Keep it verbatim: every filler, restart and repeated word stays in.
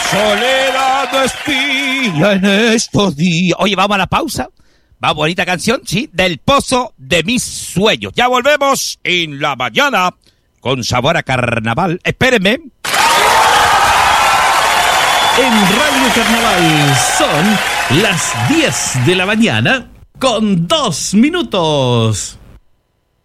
Soledad no espía en estos días. Oye, vamos a la pausa. Va, bonita canción, sí, del pozo de mis sueños. Ya volvemos en la mañana con sabor a carnaval. Espérenme. En Radio Carnaval son las diez de la mañana con dos minutos.